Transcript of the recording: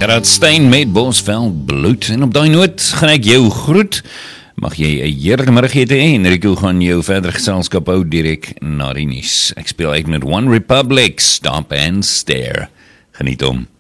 Gerard Stein met Bosveld Bloed. En op daai noot gaan ek jou groet. Mag jy 'n heerlike middagete hê en Rico gaan jou verder geselskap hou direk na die nuus. Ek speel uit met One Republic, Stop and Stare. Geniet hom.